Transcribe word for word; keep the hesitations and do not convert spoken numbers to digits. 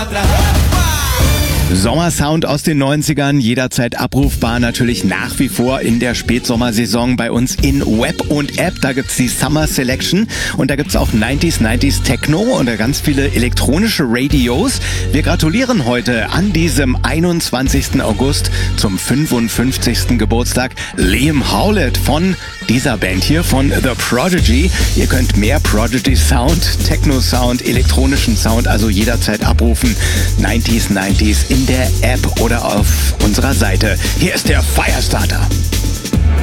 atrás. Sommersound aus den neunzigern, jederzeit abrufbar, natürlich nach wie vor in der Spätsommersaison bei uns in Web und App. Da gibt's die Summer Selection und da gibt's auch neunziger neunziger Techno und ganz viele elektronische Radios. Wir gratulieren heute an diesem einundzwanzigsten August zum fünfundfünfzigsten Geburtstag Liam Howlett von dieser Band hier, von The Prodigy. Ihr könnt mehr Prodigy Sound, Techno Sound, elektronischen Sound also jederzeit abrufen. neunziger neunziger in der App oder auf unserer Seite. Hier ist der Firestarter.